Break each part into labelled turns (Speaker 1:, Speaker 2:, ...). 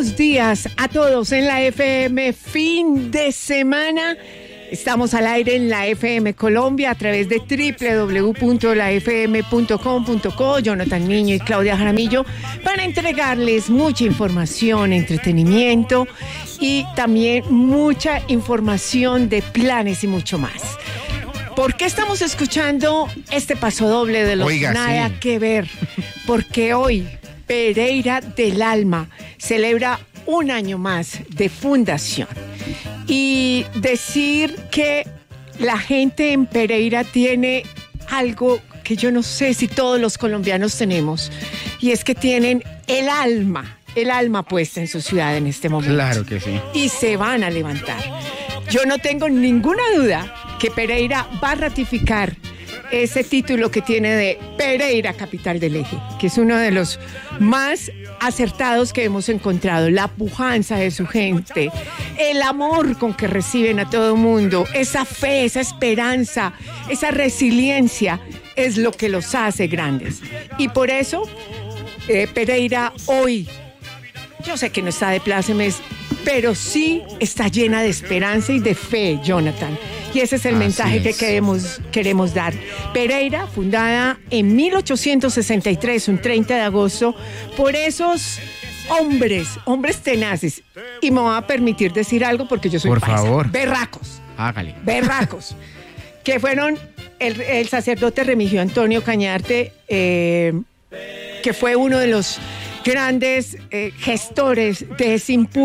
Speaker 1: buenos días a todos en la FM fin de semana. Estamos al aire en la FM Colombia a través de www.lafm.com.co. Jonathan Niño y Claudia Jaramillo para entregarles mucha información, entretenimiento y también mucha información de planes y mucho más. ¿Por qué estamos escuchando este pasodoble de los Nada que Ver? Porque hoy Pereira del Alma celebra un año más de fundación. Y decir que la gente en Pereira tiene algo que yo no sé si todos los colombianos tenemos, y es que tienen el alma puesta en su ciudad en este momento.
Speaker 2: Claro que sí.
Speaker 1: Y se van a levantar. Yo no tengo ninguna duda que Pereira va a ratificar ese título que tiene de Pereira, capital del eje, que es uno de los más acertados que hemos encontrado. La pujanza de su gente, el amor con que reciben a todo el mundo, esa fe, esa esperanza, esa resiliencia es lo que los hace grandes. Y por eso Pereira hoy, yo sé que no está de plácemes, pero sí está llena de esperanza y de fe, Jonathan. Y ese es el mensaje que queremos dar. Pereira, fundada en 1863, un 30 de agosto, por esos hombres tenaces. Y me va a permitir decir algo porque yo soy
Speaker 2: por
Speaker 1: paisa.
Speaker 2: Favor.
Speaker 1: Berracos.
Speaker 2: Hágale.
Speaker 1: Berracos. Que fueron el sacerdote Remigio Antonio Cañarte, que fue uno de los grandes gestores de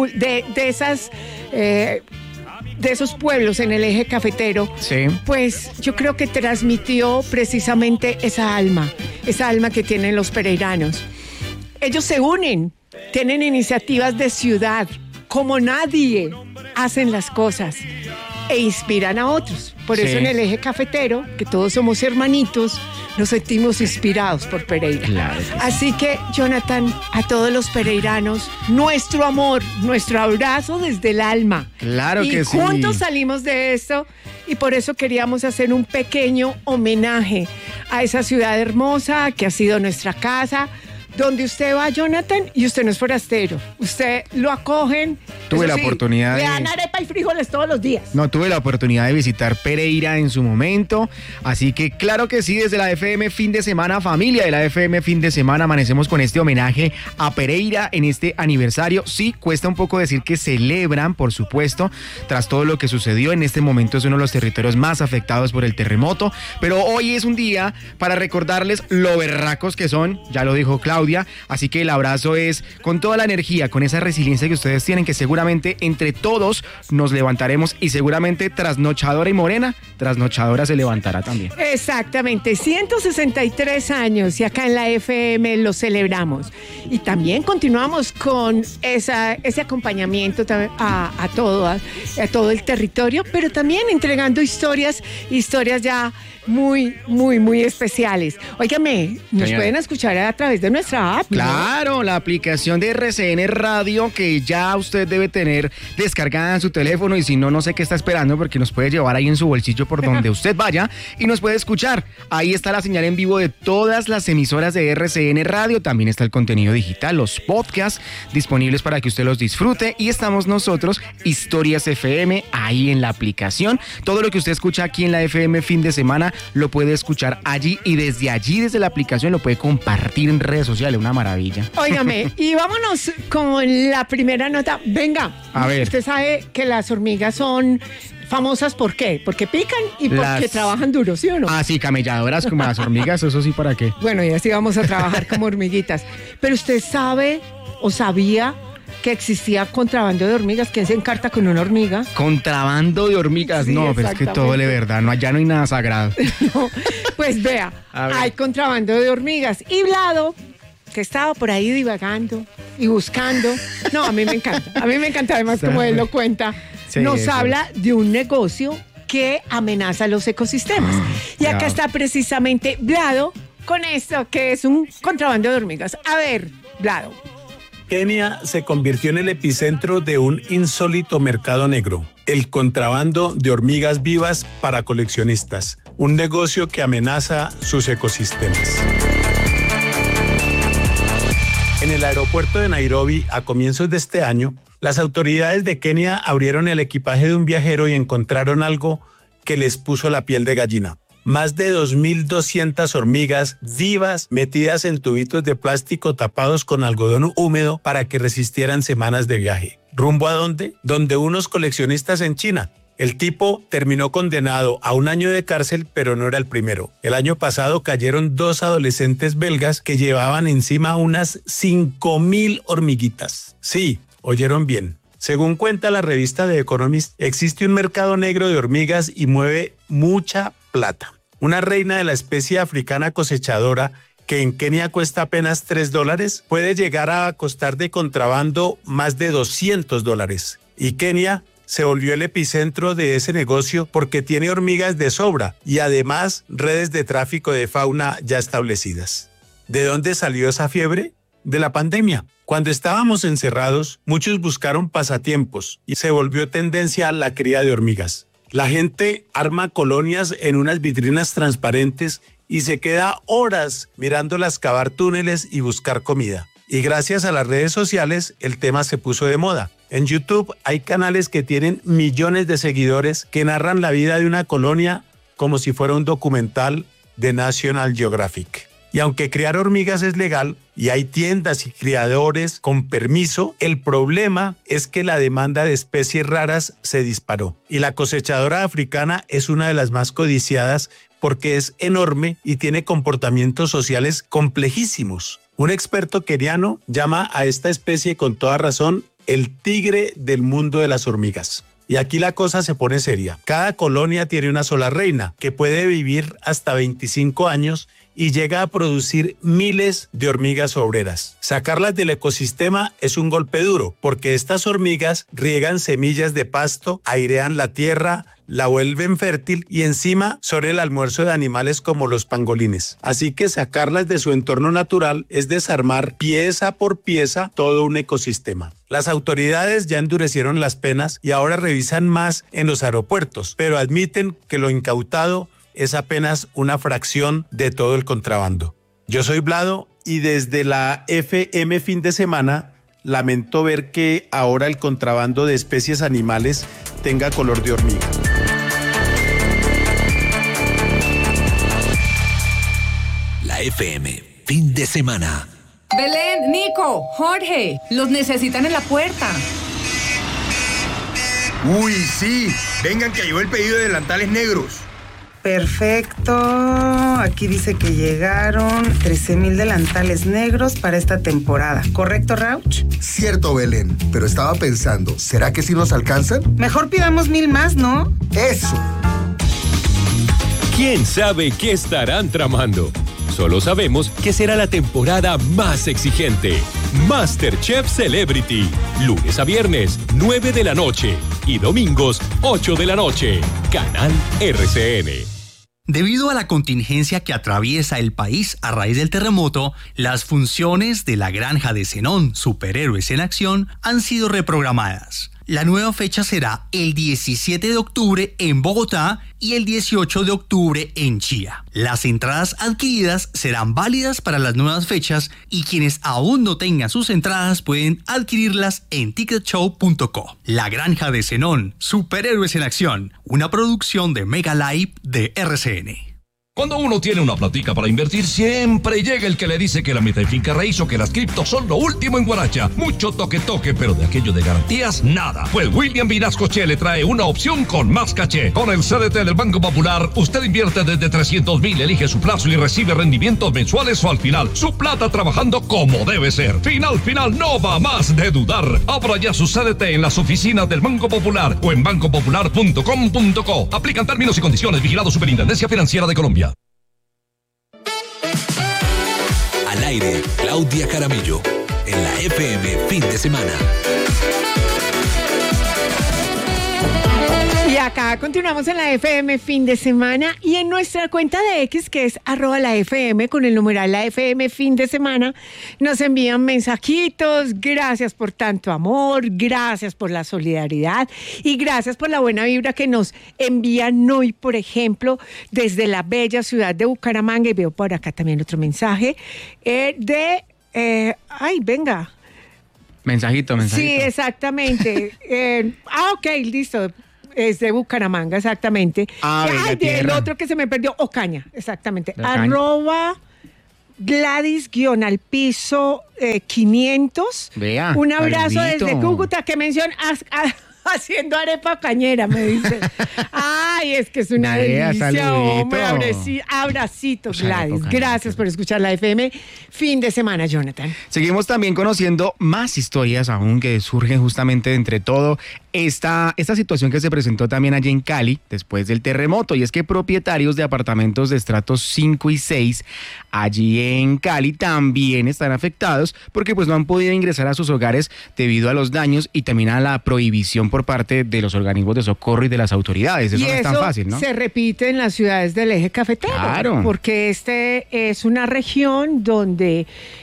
Speaker 1: esos pueblos en el eje cafetero.
Speaker 2: Sí.
Speaker 1: Pues yo creo que transmitió precisamente esa alma que tienen los pereiranos. Ellos se unen, tienen iniciativas de ciudad, como nadie hacen las cosas e inspiran a otros. Por eso en el eje cafetero, que todos somos hermanitos, nos sentimos inspirados por Pereira.
Speaker 2: Claro.
Speaker 1: Así que, Jonathan, a todos los pereiranos, nuestro amor, nuestro abrazo desde el alma.
Speaker 2: Claro que sí.
Speaker 1: Y juntos salimos de esto, y por eso queríamos hacer un pequeño homenaje a esa ciudad hermosa que ha sido nuestra casa, donde usted va, Jonathan, y usted no es forastero. Usted lo acogen.
Speaker 2: Tuve la oportunidad
Speaker 1: de... Le dan arepa y frijoles todos los días.
Speaker 2: No, tuve la oportunidad de visitar Pereira en su momento. Así que claro que sí, desde la FM Fin de Semana, familia de la FM Fin de Semana, amanecemos con este homenaje a Pereira en este aniversario. Sí, cuesta un poco decir que celebran, por supuesto, tras todo lo que sucedió. En este momento es uno de los territorios más afectados por el terremoto. Pero hoy es un día para recordarles lo berracos que son, ya lo dijo Claudia. Así que el abrazo es con toda la energía, con esa resiliencia que ustedes tienen, que seguramente entre todos nos levantaremos, y seguramente Trasnochadora y Morena, Trasnochadora se levantará también.
Speaker 1: Exactamente, 163 años y acá en la FM lo celebramos. Y también continuamos con ese acompañamiento a todo el territorio, pero también entregando historias ya muy, muy, muy especiales. Óigame, nos pueden escuchar a través de nuestra app, ¿no?
Speaker 2: Claro, la aplicación de RCN Radio, que ya usted debe tener descargada en su teléfono, y si no, no sé qué está esperando, porque nos puede llevar ahí en su bolsillo por donde usted vaya y nos puede escuchar. Ahí está la señal en vivo de todas las emisoras de RCN Radio, también está el contenido digital, los podcasts disponibles para que usted los disfrute, y estamos nosotros, Historias FM, ahí en la aplicación. Todo lo que usted escucha aquí en la FM Fin de Semana lo puede escuchar allí, y desde allí, desde la aplicación, lo puede compartir en redes sociales. Una maravilla.
Speaker 1: Óigame, y vámonos con la primera nota. Venga,
Speaker 2: a ver.
Speaker 1: Usted sabe que las hormigas son famosas, ¿por qué? Porque pican y porque trabajan duro, ¿sí o no?
Speaker 2: Ah, sí, camelladoras como las hormigas, eso sí, ¿para qué?
Speaker 1: Bueno, y así vamos a trabajar como hormiguitas. Pero usted sabe o sabía que existía contrabando de hormigas. ¿Quién se encarta con una hormiga?
Speaker 2: Contrabando de hormigas, sí, no, pero es que todo de verdad, no, allá no hay nada sagrado.
Speaker 1: No, pues vea, hay contrabando de hormigas. Y Vlado, que estaba por ahí divagando y buscando, no, a mí me encanta además como él lo cuenta, sí, nos habla de un negocio que amenaza los ecosistemas. Y acá está precisamente Vlado con esto, que es un contrabando de hormigas. A ver, Vlado.
Speaker 3: Kenia se convirtió en el epicentro de un insólito mercado negro, el contrabando de hormigas vivas para coleccionistas, un negocio que amenaza sus ecosistemas. En el aeropuerto de Nairobi, a comienzos de este año, las autoridades de Kenia abrieron el equipaje de un viajero y encontraron algo que les puso la piel de gallina. Más de 2.200 hormigas vivas metidas en tubitos de plástico tapados con algodón húmedo para que resistieran semanas de viaje. ¿Rumbo a dónde? Donde unos coleccionistas en China. El tipo terminó condenado a 1 año de cárcel, pero no era el primero. El año pasado cayeron 2 adolescentes belgas que llevaban encima unas 5.000 hormiguitas. Sí, oyeron bien. Según cuenta la revista The Economist, existe un mercado negro de hormigas y mueve mucha plata. Una reina de la especie africana cosechadora, que en Kenia cuesta apenas $3, puede llegar a costar de contrabando más de $200. Y Kenia se volvió el epicentro de ese negocio porque tiene hormigas de sobra y además redes de tráfico de fauna ya establecidas. ¿De dónde salió esa fiebre? De la pandemia. Cuando estábamos encerrados, muchos buscaron pasatiempos y se volvió tendencia la cría de hormigas. La gente arma colonias en unas vitrinas transparentes y se queda horas mirándolas cavar túneles y buscar comida. Y gracias a las redes sociales, el tema se puso de moda. En YouTube hay canales que tienen millones de seguidores que narran la vida de una colonia como si fuera un documental de National Geographic. Y aunque criar hormigas es legal y hay tiendas y criadores con permiso, el problema es que la demanda de especies raras se disparó. Y la cosechadora africana es una de las más codiciadas porque es enorme y tiene comportamientos sociales complejísimos. Un experto keniano llama a esta especie con toda razón el tigre del mundo de las hormigas. Y aquí la cosa se pone seria. Cada colonia tiene una sola reina que puede vivir hasta 25 años y llega a producir miles de hormigas obreras. Sacarlas del ecosistema es un golpe duro porque estas hormigas riegan semillas de pasto, airean la tierra, la vuelven fértil y encima son el almuerzo de animales como los pangolines. Así que sacarlas de su entorno natural es desarmar pieza por pieza todo un ecosistema. Las autoridades ya endurecieron las penas y ahora revisan más en los aeropuertos, pero admiten que lo incautado es apenas una fracción de todo el contrabando. Yo soy Vlado y desde la FM Fin de Semana lamento ver que ahora el contrabando de especies animales tenga color de hormiga.
Speaker 4: La FM Fin de Semana.
Speaker 5: Belén, Nico, Jorge, los necesitan en la puerta.
Speaker 6: Uy, sí, vengan que llegó el pedido de delantales negros.
Speaker 7: Perfecto, aquí dice que llegaron 13,000 delantales negros para esta temporada, ¿correcto, Rauch?
Speaker 8: Cierto, Belén, pero estaba pensando, ¿será que sí nos alcanzan?
Speaker 7: Mejor pidamos 1,000 más, ¿no?
Speaker 8: ¡Eso!
Speaker 9: ¿Quién sabe qué estarán tramando? Solo sabemos que será la temporada más exigente. MasterChef Celebrity. Lunes a viernes, 9 de la noche. Y domingos, 8 de la noche. Canal RCN.
Speaker 10: Debido a la contingencia que atraviesa el país a raíz del terremoto, las funciones de la Granja de Zenón, Superhéroes en Acción, han sido reprogramadas. La nueva fecha será el 17 de octubre en Bogotá y el 18 de octubre en Chía. Las entradas adquiridas serán válidas para las nuevas fechas y quienes aún no tengan sus entradas pueden adquirirlas en ticketshow.co. La Granja de Zenón, Superhéroes en Acción, una producción de Mega Live de RCN.
Speaker 11: Cuando uno tiene una platica para invertir, siempre llega el que le dice que la meta en finca raíz o que las criptos son lo último en guaracha. Mucho toque, pero de aquello de garantías, nada. Pues William Vinasco Che le trae una opción con más caché. Con el CDT del Banco Popular, usted invierte desde 300,000, elige su plazo y recibe rendimientos mensuales o al final. Su plata trabajando como debe ser. Final, no va más de dudar. Abra ya su CDT en las oficinas del Banco Popular o en bancopopular.com.co. Aplican términos y condiciones. Vigilado Superintendencia Financiera de Colombia.
Speaker 4: Al aire, Claudia Jaramillo, en la FM Fin de Semana.
Speaker 1: Y acá continuamos en la FM Fin de Semana y en nuestra cuenta de X, que es @la FM, con el numeral la FM Fin de Semana, nos envían mensajitos. Gracias por tanto amor, gracias por la solidaridad y gracias por la buena vibra que nos envían hoy, por ejemplo, desde la bella ciudad de Bucaramanga. Y veo por acá también otro mensaje de Venga.
Speaker 2: Mensajito.
Speaker 1: Sí, exactamente. Ok, listo. Es de Bucaramanga, exactamente. Del otro que se me perdió, Ocaña, exactamente. @ Gladys_al_piso 500.
Speaker 2: Vea,
Speaker 1: un abrazo
Speaker 2: saludito.
Speaker 1: desde Cúcuta, que menciona haciendo arepa cañera, me dice. Ay, es que es una delicia, hombre. Abracitos, Gladys. Gracias por escuchar la FM. Fin de semana, Jonathan.
Speaker 2: Seguimos también conociendo más historias aún que surgen justamente de entre todo esta situación que se presentó también allí en Cali después del terremoto, y es que propietarios de apartamentos de estratos 5 y 6 allí en Cali también están afectados porque pues no han podido ingresar a sus hogares debido a los daños y también a la prohibición por parte de los organismos de socorro y de las autoridades. Eso no es tan fácil, ¿no?
Speaker 1: Se repite en las ciudades del eje cafetero.
Speaker 2: Claro.
Speaker 1: Porque es una región donde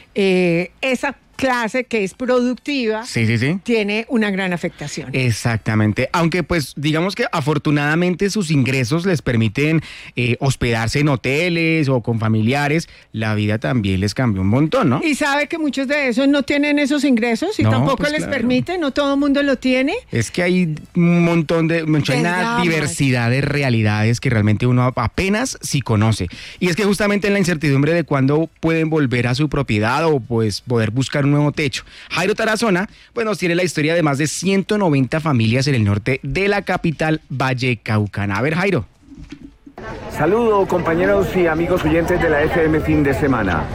Speaker 1: esa clase que es productiva tiene una gran afectación.
Speaker 2: Exactamente, aunque pues digamos que afortunadamente sus ingresos les permiten hospedarse en hoteles o con familiares, la vida también les cambió un montón, ¿no?
Speaker 1: Y sabe que muchos de esos no tienen esos ingresos y tampoco pues les permite, no todo el mundo lo tiene.
Speaker 2: Es que hay un montón una diversidad de realidades que realmente uno apenas sí conoce. Y es que justamente en la incertidumbre de cuándo pueden volver a su propiedad o pues poder buscar un nuevo techo, Jairo Tarazona pues nos tiene la historia de más de 190 familias en el norte de la capital vallecaucana. A ver, Jairo.
Speaker 12: Saludos, compañeros y amigos oyentes de la FM Fin de Semana.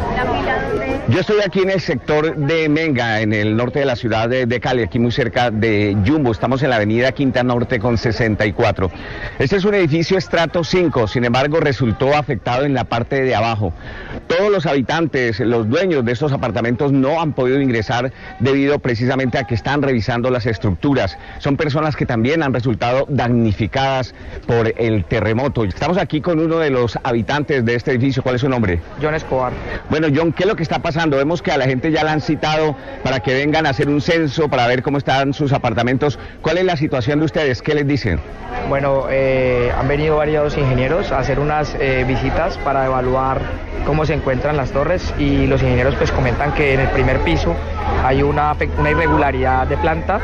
Speaker 12: Yo estoy aquí en el sector de Menga, en el norte de la ciudad de Cali, aquí muy cerca de Jumbo. Estamos en la avenida Quinta Norte con 64. Este es un edificio estrato 5, sin embargo resultó afectado en la parte de abajo. Todos los habitantes, los dueños de estos apartamentos no han podido ingresar debido precisamente a que están revisando las estructuras. Son personas que también han resultado damnificadas por el terremoto. Estamos aquí con uno de los habitantes de este edificio. ¿Cuál es su nombre?
Speaker 13: John Escobar.
Speaker 12: Bueno, John, ¿qué es lo que está pasando? Vemos que a la gente ya la han citado para que vengan a hacer un censo, para ver cómo están sus apartamentos. ¿Cuál es la situación de ustedes? ¿Qué les dicen?
Speaker 13: Bueno, han venido varios ingenieros a hacer unas visitas para evaluar cómo se encuentran las torres, y los ingenieros pues comentan que en el primer piso hay una irregularidad de planta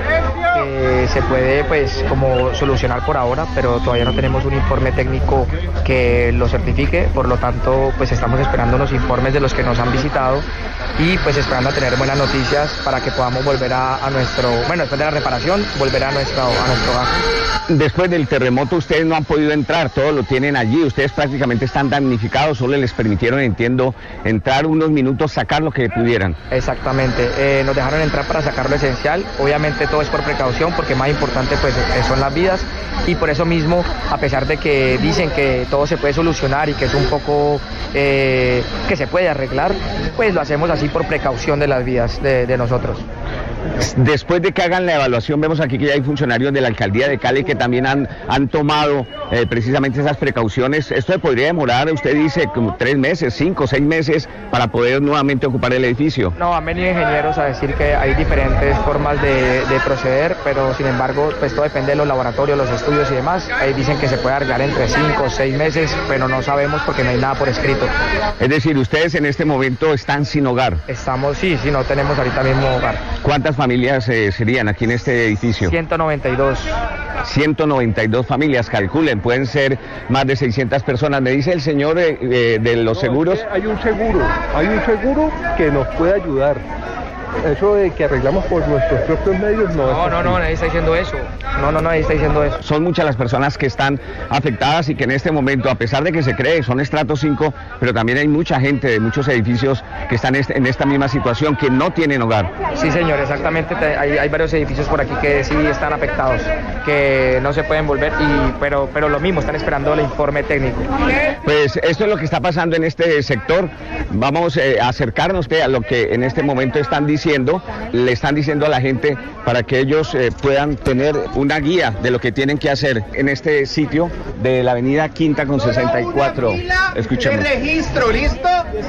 Speaker 13: que se puede pues como solucionar por ahora, pero todavía no tenemos un informe técnico que lo certifique. Por lo tanto pues estamos esperando unos informes de los que nos han visitado y pues esperando a tener buenas noticias para que podamos volver a nuestro, bueno, después de la reparación, volver a nuestro hogar.
Speaker 12: Después del terremoto ustedes no han podido entrar, todo lo tienen allí, ustedes prácticamente están damnificados, solo les permitieron, entiendo, entrar unos minutos, sacar lo que pudieran.
Speaker 13: Exactamente, nos dejaron entrar para sacar lo esencial, obviamente todo es por precaución porque más importante pues son las vidas, y por eso mismo, a pesar de que dicen que todo se puede solucionar y que es un poco que se puede arreglar, pues lo hacemos así por precaución de las vidas de nosotros.
Speaker 12: Después de que hagan la evaluación, vemos aquí que ya hay funcionarios de la alcaldía de Cali que también han tomado precisamente esas precauciones. Esto se podría demorar, usted dice, como 3 meses, 5, 6 meses para poder nuevamente ocupar el edificio.
Speaker 13: No, han venido ingenieros a decir que hay diferentes formas de proceder, pero sin embargo, pues todo depende de los laboratorios, los estudios y demás. Ahí dicen que se puede alargar entre 5 o 6 meses, pero no sabemos porque no hay nada por escrito.
Speaker 12: Es decir, ustedes en este momento están sin hogar.
Speaker 13: Estamos, sí, no tenemos ahorita mismo hogar.
Speaker 12: ¿Cuántas familias serían aquí en este edificio?
Speaker 13: 192.
Speaker 12: 192 familias, calculen, pueden ser más de 600 personas. Me dice el señor de los seguros.
Speaker 14: Hay un seguro que nos puede ayudar. Eso de que arreglamos por nuestros propios medios
Speaker 13: no, nadie está diciendo eso. Nadie está diciendo eso.
Speaker 12: Son muchas las personas que están afectadas y que en este momento, a pesar de que se cree, son estrato 5, pero también hay mucha gente de muchos edificios que están en esta misma situación, que no tienen hogar.
Speaker 13: Sí, señor, exactamente. Hay varios edificios por aquí que sí están afectados, que no se pueden volver, pero lo mismo, están esperando el informe técnico.
Speaker 12: Pues esto es lo que está pasando en este sector. Vamos a acercarnos a lo que en este momento están diciendo. Le están diciendo a la gente para que ellos puedan tener una guía de lo que tienen que hacer en este sitio de la avenida Quinta con 64. Escuchemos.
Speaker 15: ¿El registro listo?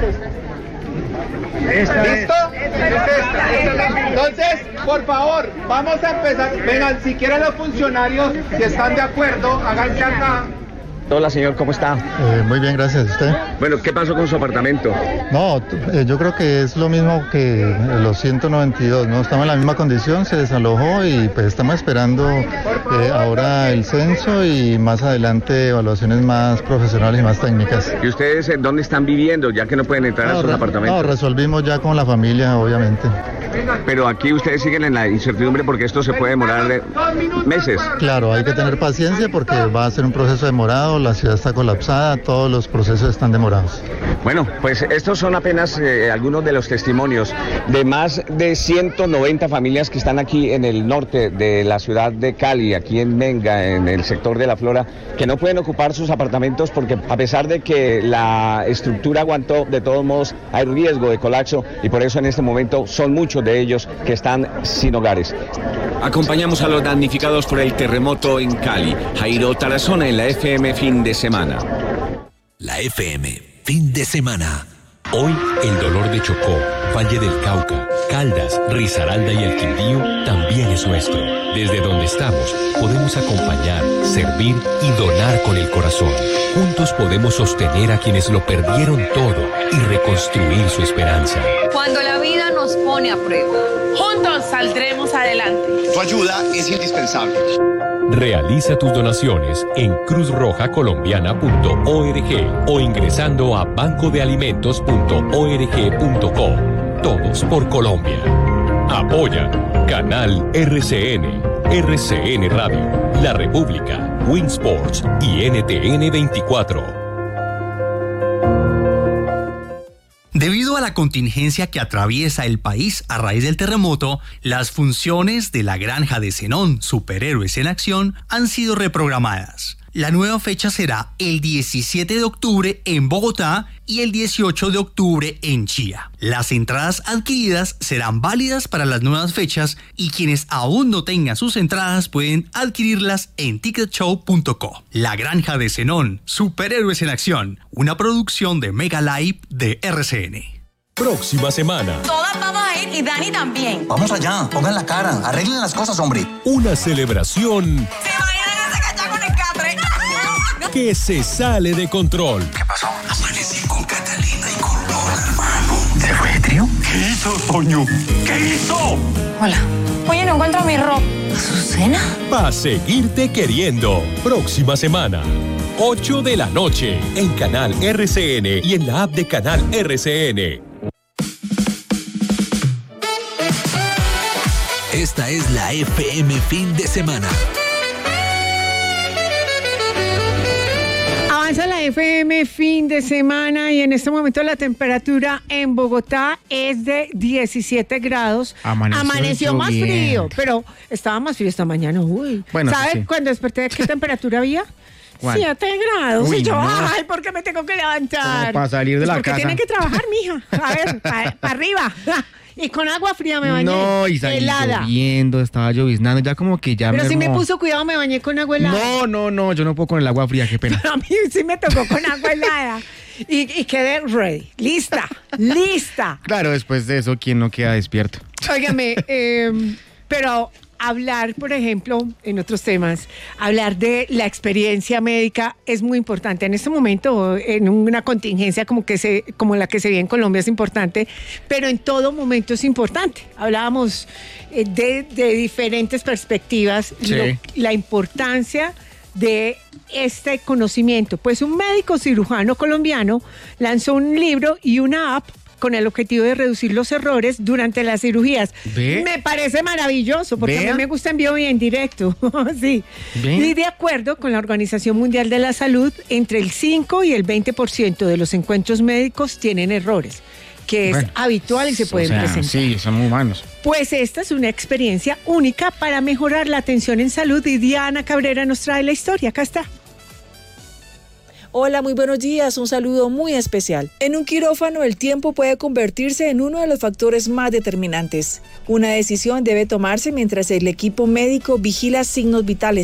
Speaker 15: ¿Listo? Entonces, por favor, vamos a empezar. Vengan, si quieren los funcionarios, si están de acuerdo, háganse acá.
Speaker 12: Hola, señor, ¿cómo está?
Speaker 16: Muy bien, gracias. ¿Usted?
Speaker 12: Bueno, ¿qué pasó con su apartamento?
Speaker 16: No, yo creo que es lo mismo que los 192, ¿no? Estamos en la misma condición, se desalojó y pues estamos esperando ahora el censo y más adelante evaluaciones más profesionales y más técnicas.
Speaker 12: ¿Y ustedes dónde están viviendo, ya que no pueden entrar a sus apartamentos?
Speaker 16: No, resolvimos ya con la familia, obviamente.
Speaker 12: Pero aquí ustedes siguen en la incertidumbre porque esto se puede demorar meses.
Speaker 16: Claro, hay que tener paciencia porque va a ser un proceso demorado, la ciudad está colapsada, todos los procesos están demorados.
Speaker 12: Bueno, pues estos son apenas algunos de los testimonios de más de 190 familias que están aquí en el norte de la ciudad de Cali, aquí en Menga, en el sector de La Flora, que no pueden ocupar sus apartamentos porque a pesar de que la estructura aguantó, de todos modos hay riesgo de colapso y por eso en este momento son muchos de ellos que están sin hogares.
Speaker 17: Acompañamos a los damnificados por el terremoto en Cali. Jairo Tarazona en la FM Fin de Semana.
Speaker 4: La FM Fin de Semana.
Speaker 9: Hoy el dolor de Chocó, Valle del Cauca, Caldas, Risaralda y el Quindío también es nuestro. Desde donde estamos podemos acompañar, servir y donar con el corazón. Juntos podemos sostener a quienes lo perdieron todo y reconstruir su esperanza.
Speaker 18: Cuando la vida nos pone a prueba, juntos saldremos adelante.
Speaker 6: Tu ayuda es indispensable.
Speaker 9: Realiza tus donaciones en cruzrojacolombiana.org o ingresando a bancodealimentos.org.co. Todos por Colombia. Apoya Canal RCN, RCN Radio, La República, Winsports y NTN 24.
Speaker 10: Debido a la contingencia que atraviesa el país a raíz del terremoto, las funciones de la Granja de Zenón, Superhéroes en Acción, han sido reprogramadas. La nueva fecha será el 17 de octubre en Bogotá y el 18 de octubre en Chía. Las entradas adquiridas serán válidas para las nuevas fechas y quienes aún no tengan sus entradas pueden adquirirlas en ticketshow.co. La Granja de Zenón, Superhéroes en Acción, una producción de Mega Live de RCN.
Speaker 9: Próxima semana.
Speaker 18: Todas vamos a ir y Dani también.
Speaker 19: Vamos allá, pongan la cara, arreglen las cosas, hombre.
Speaker 9: Una celebración que se sale de control.
Speaker 19: ¿Qué pasó? Amanecí con Catalina y con Lola, hermano. ¿Se fue de trío? ¿Qué hizo, Toño? ¿Qué hizo?
Speaker 18: Hola. Oye, no encuentro mi ropa. ¿Azucena?
Speaker 9: Pa' seguirte queriendo. Próxima semana. 8 de la noche en Canal RCN y en la app de Canal RCN.
Speaker 4: Esta es la FM Fin de Semana.
Speaker 1: Avanza la FM Fin de Semana y en este momento la temperatura en Bogotá es de 17 grados. Amaneció más frío, pero estaba más frío esta mañana. Uy. Bueno, ¿sabes sí. Cuando desperté qué temperatura había? 7 grados. Uy, y yo, no. Ay, ¿por qué me tengo que levantar?
Speaker 2: Para salir de la
Speaker 1: porque
Speaker 2: casa.
Speaker 1: Porque tiene que trabajar, mija. A ver, para arriba. Y con agua fría me bañé.
Speaker 2: No, y salí lloviendo, estaba lloviznando, ya como que ya
Speaker 1: Pero si me puso cuidado, me bañé con agua helada.
Speaker 2: No, yo no puedo con el agua fría, qué pena.
Speaker 1: Pero a mí sí me tocó con agua helada. Y quedé ready, lista.
Speaker 2: Claro, después de eso, ¿quién no queda despierto?
Speaker 1: Óigame, pero hablar, por ejemplo, en otros temas, hablar de la experiencia médica es muy importante. En este momento, en una contingencia como la que se vive en Colombia es importante, pero en todo momento es importante. Hablábamos de diferentes perspectivas,
Speaker 2: sí.
Speaker 1: La importancia de este conocimiento. Pues un médico cirujano colombiano lanzó un libro y una app con el objetivo de reducir los errores durante las cirugías. ¿Ve? Me parece maravilloso, porque a mí me gusta en vivo y en directo. Sí. Y de acuerdo con la Organización Mundial de la Salud, entre el 5 y el 20% de los encuentros médicos tienen errores, que es habitual y se pueden presentar.
Speaker 2: Sí, son humanos.
Speaker 1: Pues esta es una experiencia única para mejorar la atención en salud y Diana Cabrera nos trae la historia. Acá está.
Speaker 20: Hola, muy buenos días. Un saludo muy especial. En un quirófano, el tiempo puede convertirse en uno de los factores más determinantes. Una decisión debe tomarse mientras el equipo médico vigila signos vitales,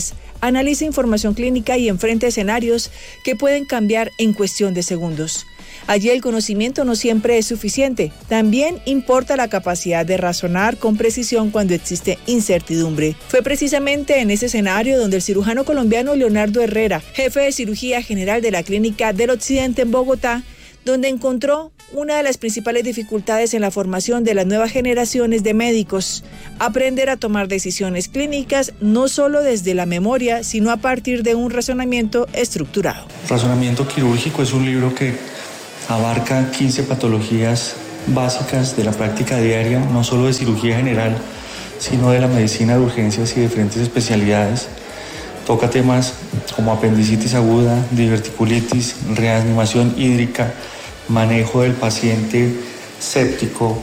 Speaker 20: analiza información clínica y enfrenta escenarios que pueden cambiar en cuestión de segundos. Allí el conocimiento no siempre es suficiente. También importa la capacidad de razonar con precisión cuando existe incertidumbre. Fue precisamente en ese escenario donde el cirujano colombiano Leonardo Herrera, jefe de cirugía general de la Clínica del Occidente en Bogotá, donde encontró una de las principales dificultades en la formación de las nuevas generaciones de médicos: aprender a tomar decisiones clínicas no solo desde la memoria, sino a partir de un razonamiento estructurado.
Speaker 21: Razonamiento quirúrgico es un libro que abarca 15 patologías básicas de la práctica diaria, no solo de cirugía general, sino de la medicina de urgencias y de diferentes especialidades. Toca temas como apendicitis aguda, diverticulitis, reanimación hídrica, manejo del paciente séptico,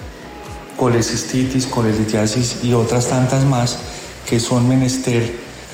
Speaker 21: colecistitis, colelitiasis y otras tantas más que son menester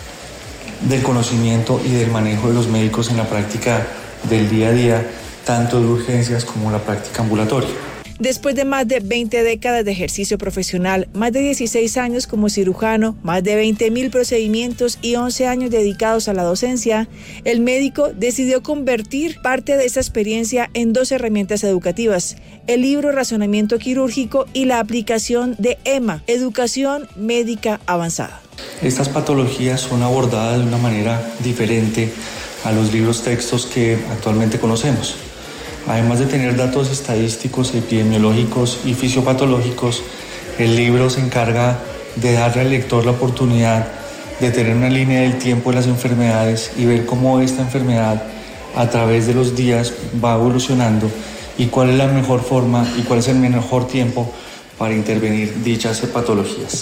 Speaker 21: del conocimiento y del manejo de los médicos en la práctica del día a día, tanto de urgencias como la práctica ambulatoria.
Speaker 20: Después de más de 20 décadas de ejercicio profesional, más de 16 años como cirujano, más de 20.000 procedimientos y 11 años dedicados a la docencia, el médico decidió convertir parte de esa experiencia en 2 herramientas educativas: el libro Razonamiento Quirúrgico y la aplicación de EMA, Educación Médica Avanzada.
Speaker 21: Estas patologías son abordadas de una manera diferente a los libros textos que actualmente conocemos. Además de tener datos estadísticos, epidemiológicos y fisiopatológicos, el libro se encarga de darle al lector la oportunidad de tener una línea del tiempo de las enfermedades y ver cómo esta enfermedad a través de los días va evolucionando y cuál es la mejor forma y cuál es el mejor tiempo para intervenir dichas patologías.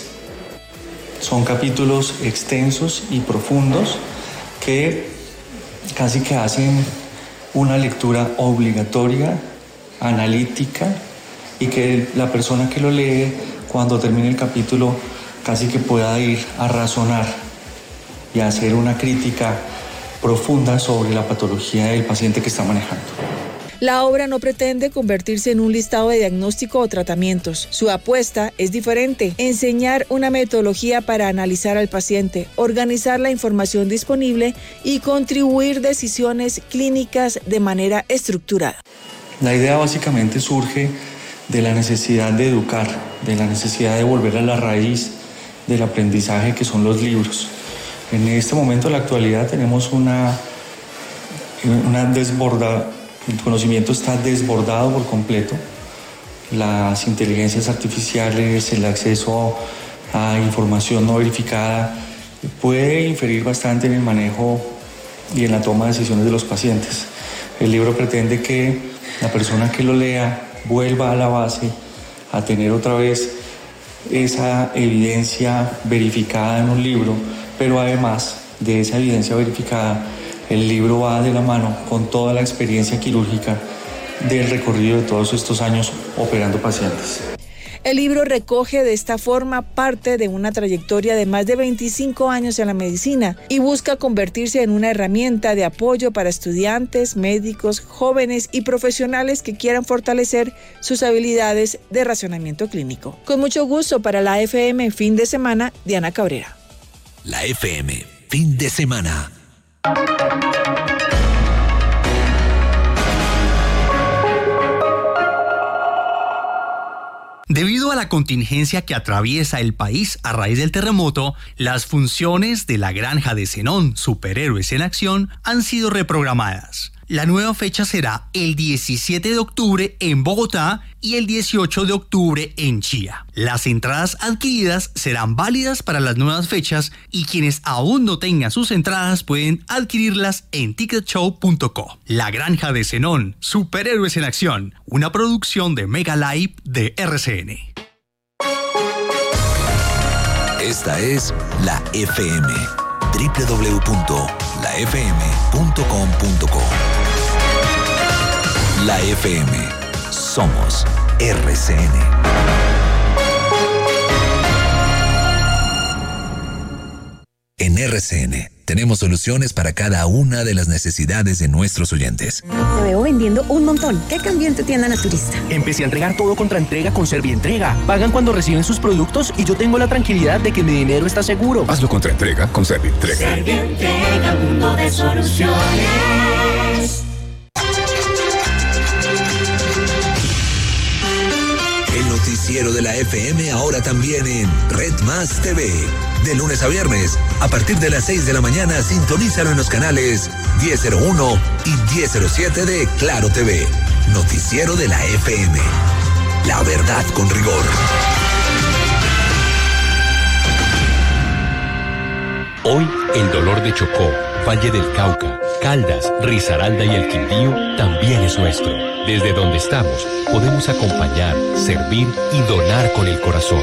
Speaker 21: Son capítulos extensos y profundos que casi que hacen una lectura obligatoria, analítica, y que la persona que lo lee, cuando termine el capítulo, casi que pueda ir a razonar y a hacer una crítica profunda sobre la patología del paciente que está manejando.
Speaker 20: La obra no pretende convertirse en un listado de diagnóstico o tratamientos. Su apuesta es diferente: enseñar una metodología para analizar al paciente, organizar la información disponible y contribuir decisiones clínicas de manera estructurada.
Speaker 21: La idea básicamente surge de la necesidad de educar, de la necesidad de volver a la raíz del aprendizaje que son los libros. En este momento, en la actualidad, tenemos el conocimiento está desbordado por completo. Las inteligencias artificiales, el acceso a información no verificada puede inferir bastante en el manejo y en la toma de decisiones de los pacientes. El libro pretende que la persona que lo lea vuelva a la base, a tener otra vez esa evidencia verificada en un libro, pero además de esa evidencia verificada, el libro va de la mano con toda la experiencia quirúrgica del recorrido de todos estos años operando pacientes.
Speaker 20: El libro recoge de esta forma parte de una trayectoria de más de 25 años en la medicina y busca convertirse en una herramienta de apoyo para estudiantes, médicos, jóvenes y profesionales que quieran fortalecer sus habilidades de razonamiento clínico. Con mucho gusto, para la FM Fin de Semana, Diana Cabrera.
Speaker 4: La FM Fin de Semana.
Speaker 10: Debido a la contingencia que atraviesa el país a raíz del terremoto, las funciones de la Granja de Zenón, Superhéroes en Acción, han sido reprogramadas. La nueva fecha será el 17 de octubre en Bogotá y el 18 de octubre en Chía. Las entradas adquiridas serán válidas para las nuevas fechas y quienes aún no tengan sus entradas pueden adquirirlas en ticketshow.co. La Granja de Zenón, Superhéroes en Acción, una producción de Mega Live de RCN.
Speaker 4: Esta es la FM. www.lafm.com.co. La FM. Somos RCN. En RCN tenemos soluciones para cada una de las necesidades de nuestros oyentes.
Speaker 3: Te veo vendiendo un montón. ¿Qué cambió en tu tienda naturista?
Speaker 22: Empecé a entregar todo contra entrega con Servientrega. Pagan cuando reciben sus productos y yo tengo la tranquilidad de que mi dinero está seguro.
Speaker 23: Hazlo contra entrega con Servientrega.
Speaker 24: Servientrega, mundo de soluciones.
Speaker 4: El noticiero de la FM ahora también en Red Más TV. De lunes a viernes, a partir de las 6 de la mañana, sintonízalo en los canales 1001 y 1007 de Claro TV. Noticiero de la FM. La verdad con rigor.
Speaker 9: Hoy, el dolor de Chocó, Valle del Cauca, Caldas, Risaralda y el Quindío también es nuestro. Desde donde estamos, podemos acompañar, servir y donar con el corazón.